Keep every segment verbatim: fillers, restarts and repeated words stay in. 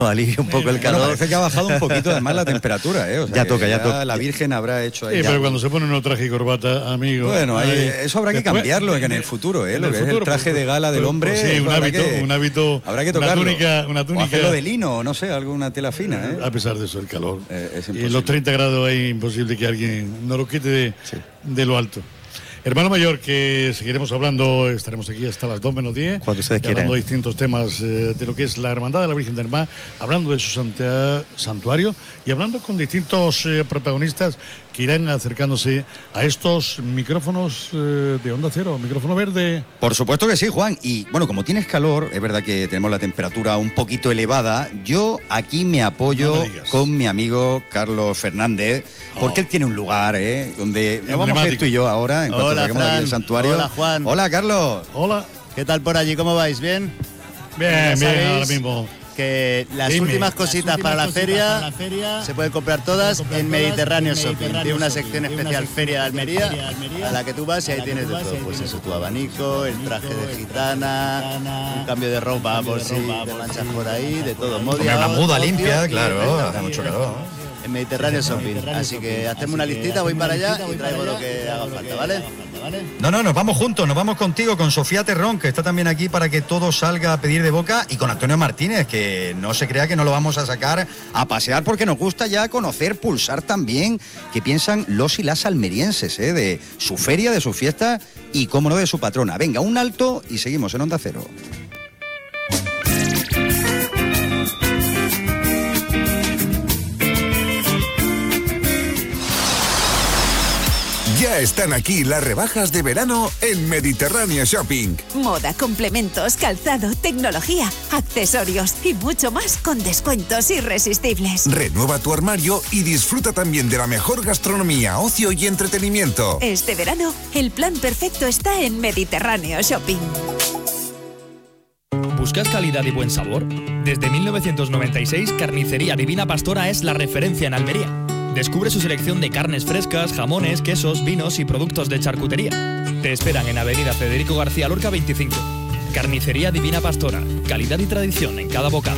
alivia un poco el calor. Bueno, parece que ha bajado un poquito además la temperatura, ¿eh? O sea, ya toca, ya, ya toca. La Virgen habrá hecho ahí. Sí, ya. pero cuando se pone unos traje y corbata, amigo. Bueno, ahí, ahí, eso habrá que después, cambiarlo de, en el futuro, ¿eh? En Lo el que futuro, es el traje pues, de gala del pues, hombre. Pues sí, un hábito, que, un hábito. Habrá que tocarlo. Una túnica, una túnica. O hacerlo de lino, no sé, alguna tela fina, ¿eh? A pesar de eso, el calor. Eh, es y los treinta grados es imposible que alguien no lo quite de, sí. de lo alto. Hermano mayor, que seguiremos hablando, estaremos aquí hasta las dos menos diez. Cuando ustedes quieran. Hablando de distintos temas eh, de lo que es la Hermandad de la Virgen del Mar, hablando de su santa, santuario y hablando con distintos eh, protagonistas que irán acercándose a estos micrófonos eh, de Onda Cero, micrófono verde. Por supuesto que sí, Juan. Y bueno, como tienes calor, es verdad que tenemos la temperatura un poquito elevada. Yo aquí me apoyo no me con mi amigo Carlos Fernández, porque oh. él tiene un lugar, ¿eh? Donde nos vamos a ir tú y yo ahora, en cuanto lleguemos aquí al santuario. Hola, Juan. Hola, Carlos. Hola. ¿Qué tal por allí? ¿Cómo vais? ¿Bien? Bien, bien, ahora mismo. Que las Dime. últimas cositas, las últimas para, la cositas feria, para la feria se pueden comprar todas comprar en Mediterráneo Shopping. Mediterráneo Tiene una sección Shopping. especial una Feria de Almería, Feria de Almería, a la que tú vas y ahí tienes de todo. Pues eso, tu abanico, el traje de gitana, un cambio de ropa por si te manchas por ahí, de todo. Modia, una muda limpia, claro, hace mucho calor. En Mediterráneo Shopping. Así que hacemos una listita, voy para allá y traigo lo que haga falta, ¿vale? No, no, nos vamos juntos, nos vamos contigo, con Sofía Terrón, que está también aquí para que todo salga a pedir de boca, y con Antonio Martínez, que no se crea que no lo vamos a sacar a pasear, porque nos gusta ya conocer, pulsar también qué piensan los y las almerienses, ¿eh? De su feria, de su fiesta y, cómo no, de su patrona. Venga, un alto y seguimos en Onda Cero. Ya están aquí las rebajas de verano en Mediterráneo Shopping. Moda, complementos, calzado, tecnología, accesorios y mucho más con descuentos irresistibles. Renueva tu armario y disfruta también de la mejor gastronomía, ocio y entretenimiento. Este verano, el plan perfecto está en Mediterráneo Shopping. ¿Buscas calidad y buen sabor? Desde mil novecientos noventa y seis, Carnicería Divina Pastora es la referencia en Almería. Descubre su selección de carnes frescas, jamones, quesos, vinos y productos de charcutería. Te esperan en Avenida Federico García Lorca veinticinco. Carnicería Divina Pastora. Calidad y tradición en cada bocado.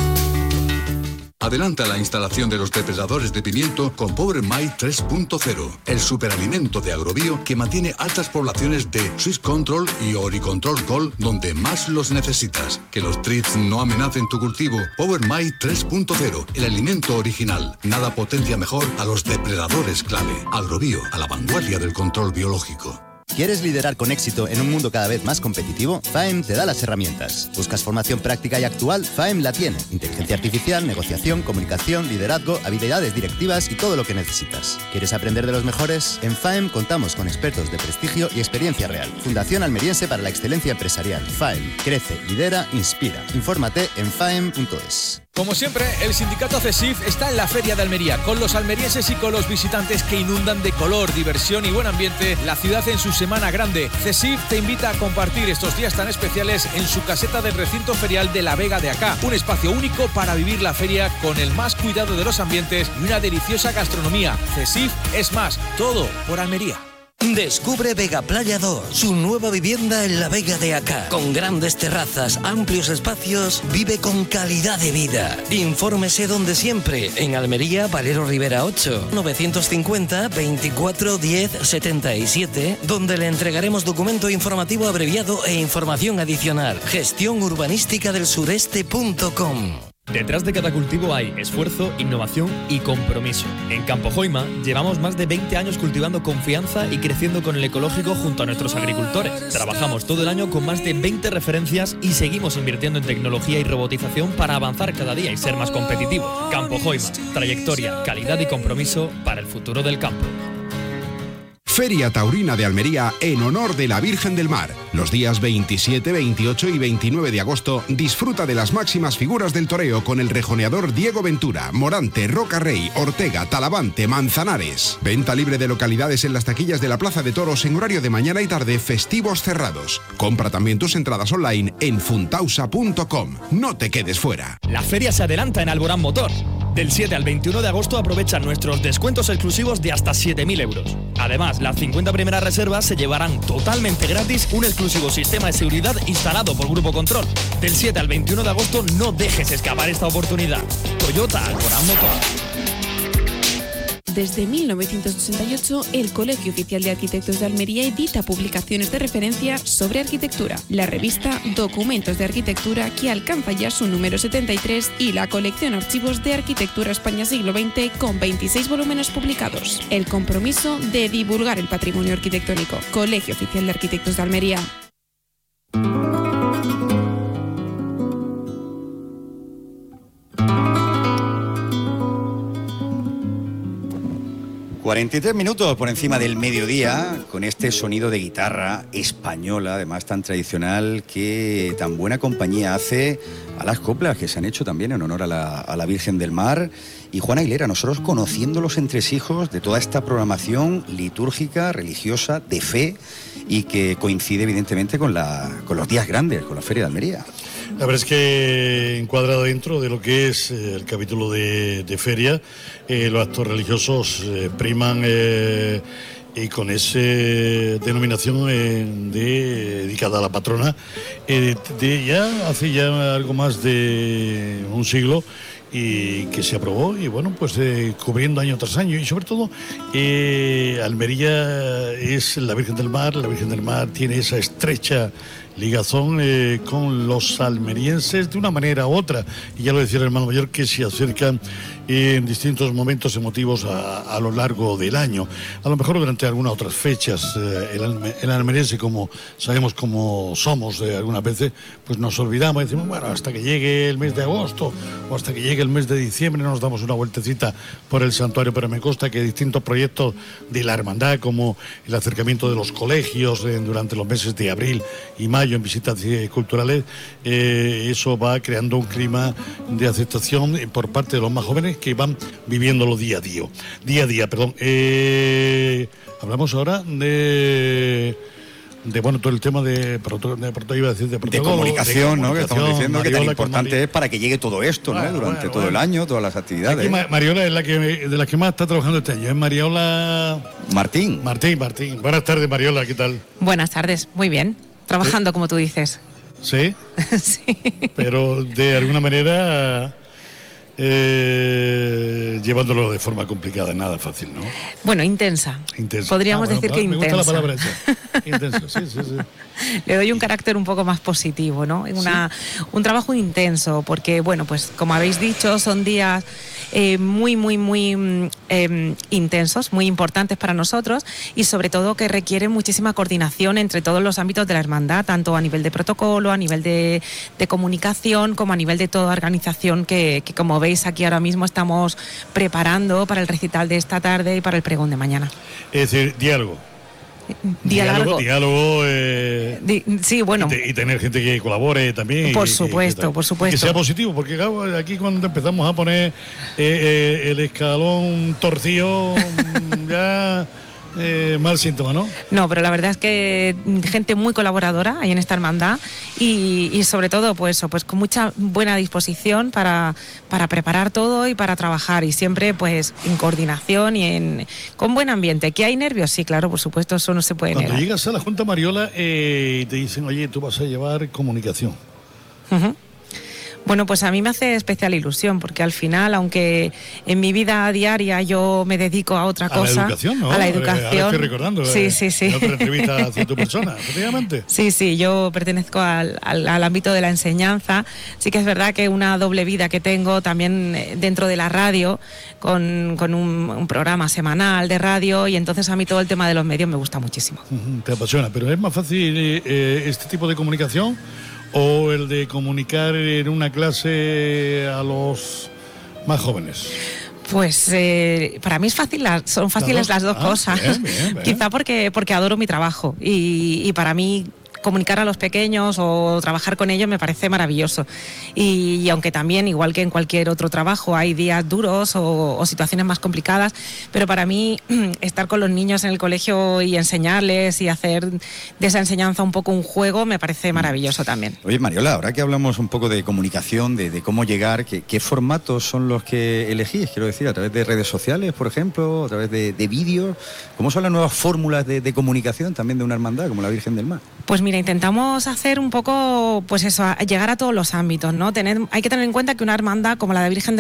Adelanta la instalación de los depredadores de pimiento con Power Mite tres punto cero, el superalimento de Agrobio que mantiene altas poblaciones de Swiss Control y Oricontrol Gold donde más los necesitas. Que los treats no amenacen tu cultivo. Power Mite tres punto cero, el alimento original. Nada potencia mejor a los depredadores clave. Agrobio, a la vanguardia del control biológico. ¿Quieres liderar con éxito en un mundo cada vez más competitivo? Faem te da las herramientas. ¿Buscas formación práctica y actual? Faem la tiene. Inteligencia artificial, negociación, comunicación, liderazgo, habilidades directivas y todo lo que necesitas. ¿Quieres aprender de los mejores? En Faem contamos con expertos de prestigio y experiencia real. Fundación Almeriense para la Excelencia Empresarial. Faem. Crece, lidera, inspira. Infórmate en faem punto es. Como siempre, el sindicato CESIF está en la Feria de Almería, con los almerienses y con los visitantes que inundan de color, diversión y buen ambiente la ciudad en su semana grande. CESIF te invita a compartir estos días tan especiales en su caseta del recinto ferial de la Vega de Acá, un espacio único para vivir la feria con el más cuidado de los ambientes y una deliciosa gastronomía. CESIF es más, todo por Almería. Descubre Vega Playa dos, su nueva vivienda en la Vega de Acá. Con grandes terrazas, amplios espacios, vive con calidad de vida. Infórmese donde siempre, en Almería, Valero Rivera ocho, novecientos cincuenta, veinticuatro, diez, setenta y siete, donde le entregaremos documento informativo abreviado e información adicional. Gestión urbanística del sureste punto com. Detrás de cada cultivo hay esfuerzo, innovación y compromiso. En Campo Joima llevamos más de veinte años cultivando confianza y creciendo con el ecológico junto a nuestros agricultores. Trabajamos todo el año con más de veinte referencias y seguimos invirtiendo en tecnología y robotización para avanzar cada día y ser más competitivos. Campo Joima, trayectoria, calidad y compromiso para el futuro del campo. Feria Taurina de Almería en honor de la Virgen del Mar. Los días veintisiete, veintiocho y veintinueve de agosto disfruta de las máximas figuras del toreo con el rejoneador Diego Ventura, Morante, Roca Rey, Ortega, Talavante, Manzanares. Venta libre de localidades en las taquillas de la Plaza de Toros en horario de mañana y tarde, festivos cerrados. Compra también tus entradas online en funtausa punto com. No te quedes fuera. La feria se adelanta en Alborán Motor. Del siete al veintiuno de agosto aprovecha nuestros descuentos exclusivos de hasta siete mil euros. Además, las cincuenta primeras reservas se llevarán totalmente gratis un exclusivo sistema de seguridad instalado por Grupo Control. Del siete al veintiuno de agosto no dejes escapar esta oportunidad. Toyota Alborán Motor. Desde mil novecientos ochenta y ocho, el Colegio Oficial de Arquitectos de Almería edita publicaciones de referencia sobre arquitectura. La revista Documentos de Arquitectura, que alcanza ya su número setenta y tres, y la colección Archivos de Arquitectura España Siglo veinte, con veintiséis volúmenes publicados. El compromiso de divulgar el patrimonio arquitectónico. Colegio Oficial de Arquitectos de Almería. cuarenta y tres minutos por encima del mediodía, con este sonido de guitarra española, además tan tradicional, que tan buena compañía hace a las coplas que se han hecho también en honor a la, a la Virgen del Mar. Y Juana Aguilera, nosotros conociendo los entresijos de toda esta programación litúrgica, religiosa, de fe, y que coincide evidentemente con, la, con los días grandes, con la Feria de Almería. La verdad es que encuadra dentro de lo que es eh, el capítulo de, de feria, eh, los actos religiosos eh, priman eh, y con esa denominación eh, de, dedicada a la patrona, eh, de ya hace ya algo más de un siglo, y que se aprobó, y bueno, pues eh, cubriendo año tras año, y sobre todo eh, Almería es la Virgen del Mar. La Virgen del Mar tiene esa estrecha ligazón eh, con los almerienses de una manera u otra, y ya lo decía el hermano mayor, que se acercan eh, en distintos momentos emotivos a, a lo largo del año. A lo mejor durante algunas otras fechas eh, el, alme, el almeriense, como sabemos cómo somos eh, algunas veces, pues nos olvidamos y decimos, bueno, hasta que llegue el mes de agosto o hasta que llegue el mes de diciembre nos damos una vueltecita por el santuario. Pero me consta que distintos proyectos de la hermandad, como el acercamiento de los colegios eh, durante los meses de abril y mayo en visitas eh, culturales, eh, eso va creando un clima de aceptación eh, por parte de los más jóvenes, que van viviéndolo día a día. Día a día, perdón. Eh, hablamos ahora de... de bueno, todo el tema de, proto, de, proto, iba a decir, de, protocolo, de comunicación, de comunicación, ¿no? Que estamos diciendo Mariola, que tan importante es para que llegue todo esto, bueno, ¿no? Durante bueno, todo bueno. el año, todas las actividades. Aquí Mariola es la que de las que más está trabajando este año, es Mariola Martín. Martín, Martín. Buenas tardes, Mariola, ¿qué tal? Buenas tardes, muy bien. Trabajando, ¿sí? Como tú dices. ¿Sí? Sí. Pero de alguna manera eh, llevándolo de forma complicada, nada fácil, ¿no? Bueno, intensa. Intensa. Podríamos ah, bueno, decir que me intensa. Me gusta la palabra esa. Intensa, sí, sí, sí. Le doy un carácter un poco más positivo, ¿no? Una, ¿sí? Un trabajo intenso, porque, bueno, pues como habéis dicho, son días eh, muy, muy, muy eh, intensos, muy importantes para nosotros, y sobre todo que requieren muchísima coordinación entre todos los ámbitos de la hermandad, tanto a nivel de protocolo, a nivel de, de comunicación, como a nivel de toda organización que, que, como veis aquí ahora mismo, estamos preparando para el recital de esta tarde y para el pregón de mañana. Es decir, diálogo. Diálogo, diálogo eh, Di, sí, bueno. Y, te, y tener gente que colabore también. Por y, supuesto, que, por supuesto. Que sea positivo, porque claro, aquí cuando empezamos a poner eh, eh, el escalón torcido, ya... Eh, mal síntoma, ¿no? No, pero la verdad es que gente muy colaboradora hay en esta hermandad, y, y sobre todo pues, pues con mucha buena disposición para, para preparar todo y para trabajar, y siempre pues en coordinación y en con buen ambiente. ¿Que hay nervios? Sí, claro, por supuesto, eso no se puede Cuando negar. llegas a la Junta, Mariola, eh, te dicen, oye, tú vas a llevar comunicación. Uh-huh. Bueno, pues a mí me hace especial ilusión, porque al final, aunque en mi vida diaria yo me dedico a otra a cosa, la educación, ¿no? a la Eh, educación. ahora estoy recordando. Sí, eh, sí, sí. En otra entrevista hacia tu persona, efectivamente. Sí, sí, yo pertenezco al, al, al ámbito de la enseñanza. Sí que es verdad que una doble vida que tengo también dentro de la radio, con, con un, un programa semanal de radio, y entonces a mí todo el tema de los medios me gusta muchísimo. Uh-huh, te apasiona, pero es más fácil eh, este tipo de comunicación, o el de comunicar en una clase a los más jóvenes. Pues eh, para mí es fácil, son fáciles las dos, las dos ah, cosas. Bien, bien, bien. Quizá porque, porque adoro mi trabajo, y, y para mí comunicar a los pequeños o trabajar con ellos me parece maravilloso. Y, y aunque también, igual que en cualquier otro trabajo, hay días duros o, o situaciones más complicadas, pero para mí estar con los niños en el colegio y enseñarles y hacer de esa enseñanza un poco un juego me parece maravilloso también. Oye, Mariola, ahora que hablamos un poco de comunicación, de, de cómo llegar, ¿qué, ¿qué formatos son los que elegís? Quiero decir, a través de redes sociales, por ejemplo, a través de, de vídeos. ¿Cómo son las nuevas fórmulas de, de comunicación también de una hermandad como la Virgen del Mar? Pues mira, intentamos hacer un poco, pues eso, a llegar a todos los ámbitos, ¿no? Tener, hay que tener en cuenta que una hermandad como la de Virgen